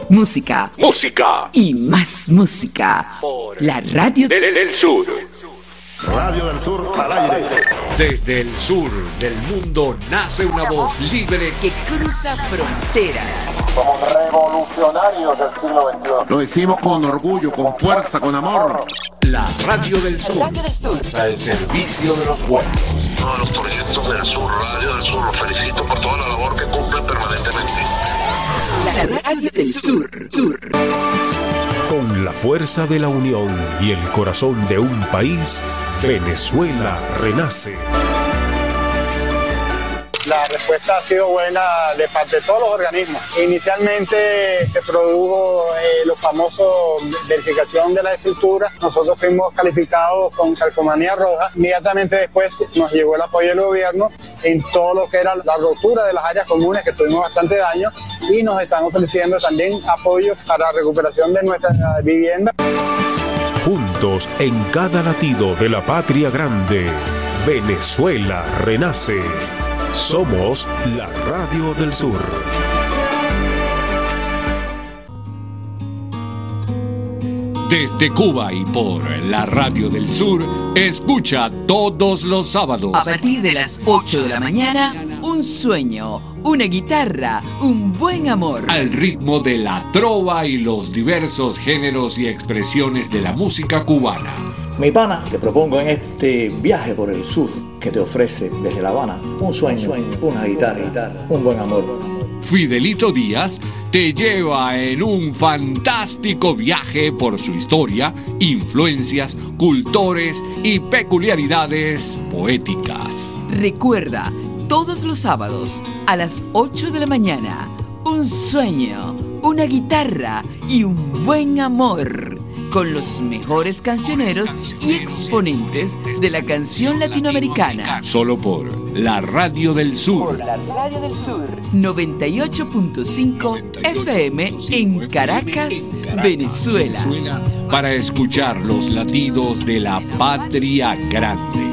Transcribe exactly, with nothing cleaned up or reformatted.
Música. Música. Y más música. Por la radio del, del sur. Radio del Sur al aire. Desde el sur del mundo nace una voz libre que cruza fronteras. Somos revolucionarios del siglo veintiuno. Lo decimos con orgullo, con fuerza, con amor. La Radio del Sur. Radio del Sur. Al servicio de los pueblos. Todos los torcientos del sur, Radio del Sur, los felicito por toda la labor que cumplen permanentemente. La Radio del Sur. Sur. Con la fuerza de la unión y el corazón de un país, Venezuela renace. La respuesta ha sido buena de parte de todos los organismos. Inicialmente se produjo eh, los famosos verificación de la estructura. Nosotros fuimos calificados con calcomanía roja. Inmediatamente después nos llegó el apoyo del gobierno en todo lo que era la rotura de las áreas comunes, que tuvimos bastante daño, y nos están ofreciendo también apoyo para recuperación de nuestras viviendas. Juntos en cada latido de la patria grande, Venezuela renace. Somos la Radio del Sur. Desde Cuba y por la Radio del Sur, escucha todos los sábados. A partir de las ocho de la mañana, un sueño, una guitarra, un buen amor. Al ritmo de la trova y los diversos géneros y expresiones de la música cubana. Mi pana, te propongo en este viaje por el sur que te ofrece desde La Habana un sueño, una guitarra, un buen amor. Fidelito Díaz te lleva en un fantástico viaje por su historia, influencias, cultores y peculiaridades poéticas. Recuerda, todos los sábados a las ocho de la mañana, un sueño, una guitarra y un buen amor, con los mejores cancioneros y exponentes de la canción latinoamericana. Solo por la Radio del Sur. Por la Radio del Sur. noventa y ocho punto cinco F M en Caracas, Venezuela. Para escuchar los latidos de la patria grande.